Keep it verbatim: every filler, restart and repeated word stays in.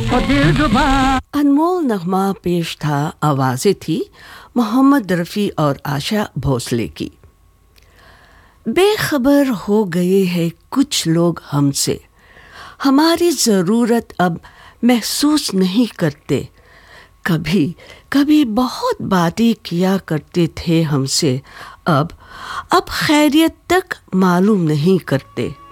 और दिल रुबा। अनमोल नगमा पेश था, आवाज़ें थी मोहम्मद रफ़ी और आशा भोसले की। बेखबर हो गए हैं कुछ लोग हमसे, हमारी ज़रूरत अब महसूस नहीं करते। कभी कभी बहुत बातें किया करते थे हमसे, अब अब खैरियत तक मालूम नहीं करते।